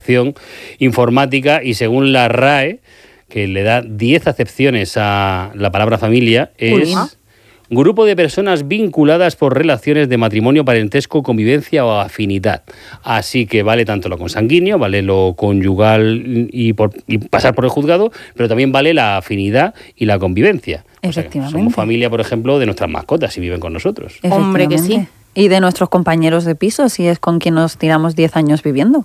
informática, y según la RAE, que le da 10 acepciones a la palabra familia, es grupo de personas vinculadas por relaciones de matrimonio, parentesco, convivencia o afinidad. Así que vale tanto lo consanguíneo, vale lo conyugal y pasar por el juzgado, pero también vale la afinidad y la convivencia. Efectivamente. O sea, somos familia, por ejemplo, de nuestras mascotas, si viven con nosotros. Hombre, que sí. Y de nuestros compañeros de piso, si es con quien nos tiramos 10 años viviendo.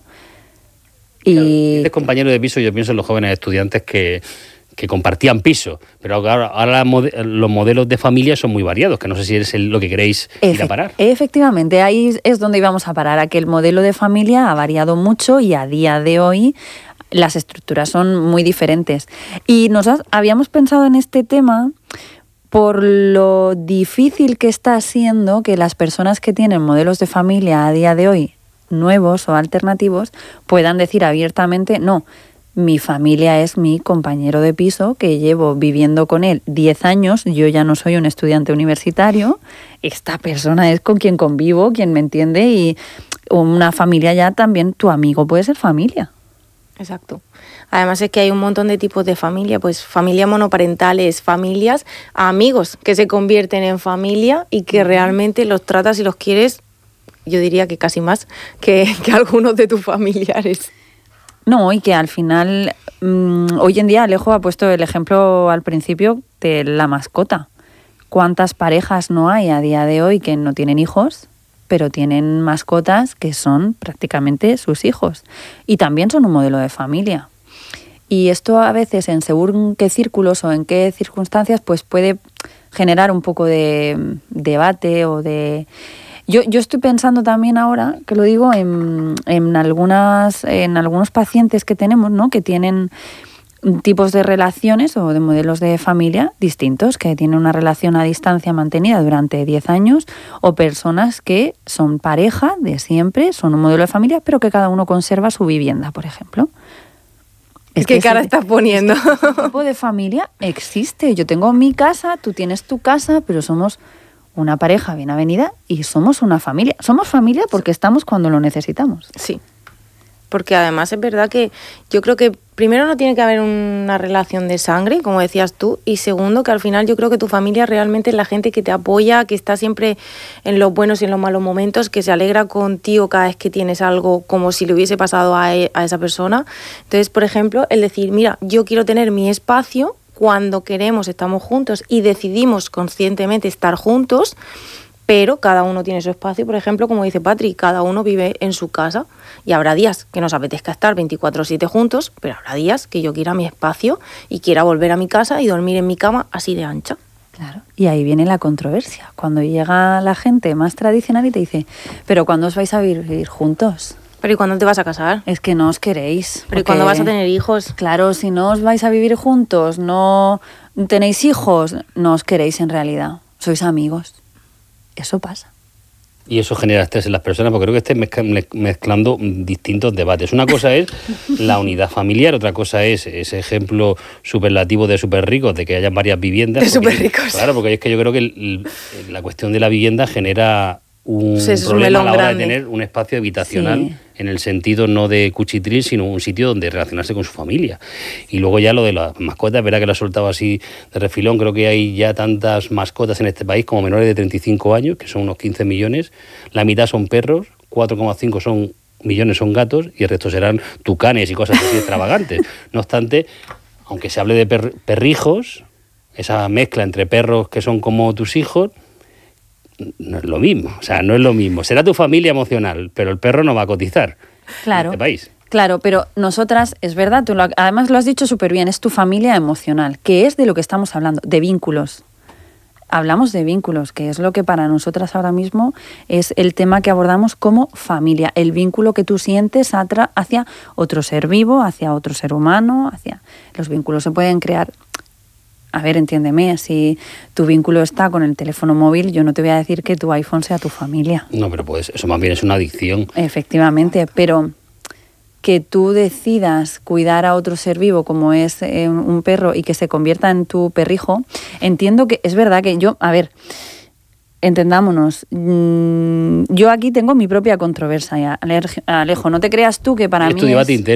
Y este compañero de piso, yo pienso en los jóvenes estudiantes que compartían piso, pero ahora los modelos de familia son muy variados, que no sé si es lo que queréis ir a parar. Efectivamente, ahí es donde íbamos a parar, a que el modelo de familia ha variado mucho y a día de hoy las estructuras son muy diferentes. Y habíamos pensado en este tema por lo difícil que está siendo que las personas que tienen modelos de familia a día de hoy nuevos o alternativos puedan decir abiertamente, no, mi familia es mi compañero de piso que llevo viviendo con él 10 años, yo ya no soy un estudiante universitario, esta persona es con quien convivo, quien me entiende, y una familia ya también, tu amigo puede ser familia. Exacto. Además es que hay un montón de tipos de familia, pues familias monoparentales, familias, amigos que se convierten en familia y que realmente los tratas y los quieres, yo diría que casi más que algunos de tus familiares. No, y que al final, hoy en día Alejo ha puesto el ejemplo al principio de la mascota. ¿Cuántas parejas no hay a día de hoy que no tienen hijos, pero tienen mascotas que son prácticamente sus hijos? Y también son un modelo de familia. Y esto a veces en según qué círculos o en qué circunstancias pues puede generar un poco de debate o de... Yo estoy pensando también ahora, que lo digo, en algunos pacientes que tenemos, ¿no?, que tienen tipos de relaciones o de modelos de familia distintos, que tienen una relación a distancia mantenida durante 10 años, o personas que son pareja de siempre, son un modelo de familia, pero que cada uno conserva su vivienda, por ejemplo. ¿Qué cara estás poniendo? Ese tipo de familia existe. Yo tengo mi casa, tú tienes tu casa, pero somos una pareja bien avenida y somos una familia. Somos familia porque estamos cuando lo necesitamos. Sí, porque además es verdad que yo creo que primero no tiene que haber una relación de sangre, como decías tú, y segundo que al final yo creo que tu familia realmente es la gente que te apoya, que está siempre en los buenos y en los malos momentos, que se alegra contigo cada vez que tienes algo como si le hubiese pasado a esa persona. Entonces, por ejemplo, el decir, mira, yo quiero tener mi espacio, cuando queremos estamos juntos y decidimos conscientemente estar juntos, pero cada uno tiene su espacio. Por ejemplo, como dice Patri, cada uno vive en su casa y habrá días que nos apetezca estar 24/7 juntos, pero habrá días que yo quiera mi espacio y quiera volver a mi casa y dormir en mi cama así de ancha. Claro. Y ahí viene la controversia. Cuando llega la gente más tradicional y te dice, pero ¿cuándo os vais a vivir juntos? ¿Pero y cuándo te vas a casar? Es que no os queréis. ¿Pero y cuándo vas a tener hijos? Claro, si no os vais a vivir juntos, no tenéis hijos, no os queréis en realidad. Sois amigos. Eso pasa. Y eso genera estrés en las personas, porque creo que estés mezclando distintos debates. Una cosa es la unidad familiar, otra cosa es ese ejemplo superlativo de súper ricos, de que haya varias viviendas. De súper ricos. Claro, porque es que yo creo que la cuestión de la vivienda genera un es problema un a la hora grande. de tener un espacio habitacional, sí, en el sentido no de cuchitril, sino un sitio donde relacionarse con su familia. Y luego ya lo de las mascotas, verá que lo ha soltado así de refilón, creo que hay ya tantas mascotas en este país como menores de 35 años, que son unos 15 millones, la mitad son perros, 4,5 millones son gatos y el resto serán tucanes y cosas así extravagantes. No obstante, aunque se hable de perrijos, esa mezcla entre perros que son como tus hijos, no es lo mismo, o sea, no es lo mismo. Será tu familia emocional, pero el perro no va a cotizar Claro, en este país. Claro, pero nosotras, es verdad, además lo has dicho súper bien, es tu familia emocional, que es de lo que estamos hablando, de vínculos. Hablamos de vínculos, que es lo que para nosotras ahora mismo es el tema que abordamos como familia, el vínculo que tú sientes hacia otro ser vivo, hacia otro ser humano, los vínculos se pueden crear. A ver, entiéndeme, si tu vínculo está con el teléfono móvil, yo no te voy a decir que tu iPhone sea tu familia. No, pero pues eso más bien es una adicción. Efectivamente, pero que tú decidas cuidar a otro ser vivo como es un perro y que se convierta en tu perrijo, entiendo que es verdad que yo, a ver, entendámonos, yo aquí tengo mi propia controversia, Alejo, no te creas tú que para mí es tu debate interno.